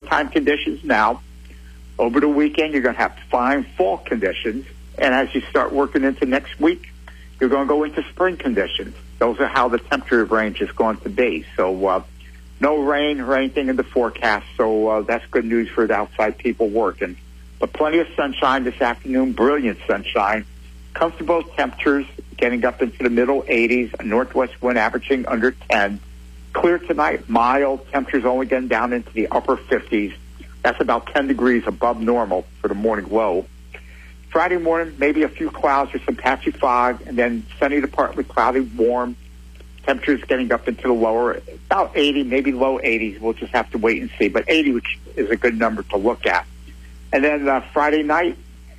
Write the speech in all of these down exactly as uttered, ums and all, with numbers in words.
summertime conditions now. Over the weekend, you're going to have fine fall conditions. And as you start working into next week, you're going to go into spring conditions. Those are how the temperature range is going to be. So uh, no rain or anything in the forecast. So uh, that's good news for the outside people working. But plenty of sunshine this afternoon, brilliant sunshine. Comfortable temperatures getting up into the middle eighties, a northwest wind averaging under ten. Clear tonight, mild. Temperatures only getting down into the upper fifties. That's about ten degrees above normal for the morning low. Friday morning, maybe a few clouds or some patchy fog, and then sunny to partly cloudy, warm. Temperatures getting up into the lower, about eighty, maybe low eighties. We'll just have to wait and see. But eighty, which is a good number to look at. And then uh, Friday night,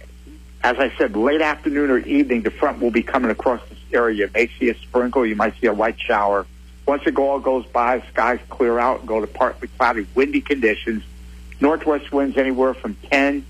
as I said, late afternoon or evening, the front will be coming across this area. You may see a sprinkle. You might see a light shower. Once it all goes by, skies clear out and go to partly cloudy, windy conditions. Northwest winds anywhere from ten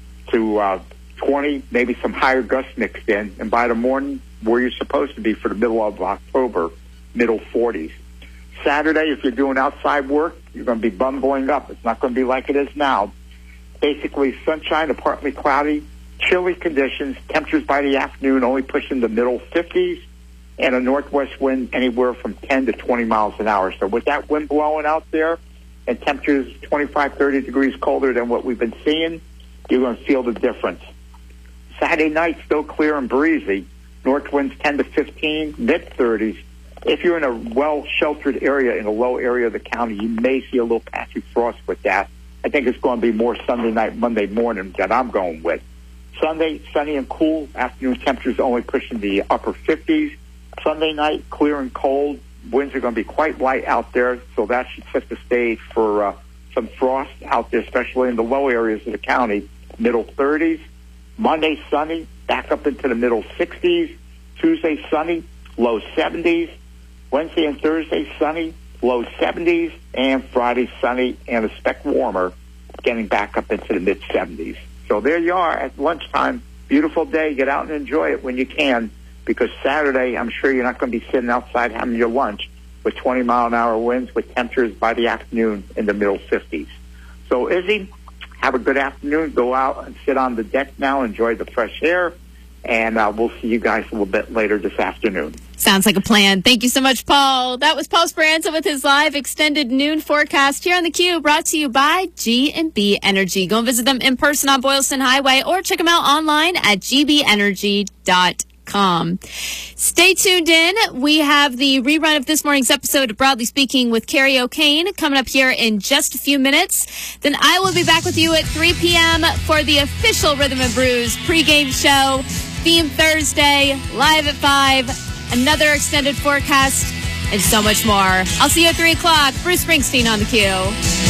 to uh, twenty, maybe some higher gusts mixed in. And by the morning, where you're supposed to be for the middle of October, middle forties. Saturday, if you're doing outside work, you're going to be bumbling up. It's not going to be like it is now. Basically, sunshine to partly cloudy, chilly conditions, temperatures by the afternoon only pushing the middle fifties, and a northwest wind anywhere from ten to twenty miles an hour. So with that wind blowing out there and temperatures twenty-five, thirty degrees colder than what we've been seeing, you're going to feel the difference. Saturday night, still clear and breezy. North winds ten to fifteen, mid-thirties. If you're in a well-sheltered area in a low area of the county, you may see a little patchy frost with that. I think it's going to be more Sunday night, Monday morning that I'm going with. Sunday, sunny and cool. Afternoon temperatures only pushing the upper fifties. Sunday night, clear and cold. Winds are going to be quite light out there, so that should set the stage for uh, some frost out there, especially in the low areas of the county. Middle thirties. Monday, sunny, back up into the middle sixties. Tuesday, sunny, low seventies. Wednesday and Thursday, sunny, low seventies. And Friday, sunny and a speck warmer, getting back up into the mid-seventies. So there you are at lunchtime. Beautiful day. Get out and enjoy it when you can, because Saturday, I'm sure you're not going to be sitting outside having your lunch with twenty mile an hour winds with temperatures by the afternoon in the middle fifties. So, Izzy, have a good afternoon. Go out and sit on the deck now. Enjoy the fresh air. And uh, we'll see you guys a little bit later this afternoon. Sounds like a plan. Thank you so much, Paul. That was Paul Speranza with his live extended noon forecast here on theCUBE, brought to you by G and B Energy. Go and visit them in person on Boylston Highway or check them out online at g b energy dot com. Stay tuned in. We have the rerun of this morning's episode of Broadly Speaking with Carrie O'Kane coming up here in just a few minutes. Then I will be back with you at three p.m. for the official Rhythm and Brews pregame show. Theme Thursday, live at five, another extended forecast, and so much more. I'll see you at three o'clock. Bruce Springsteen on theCUBE.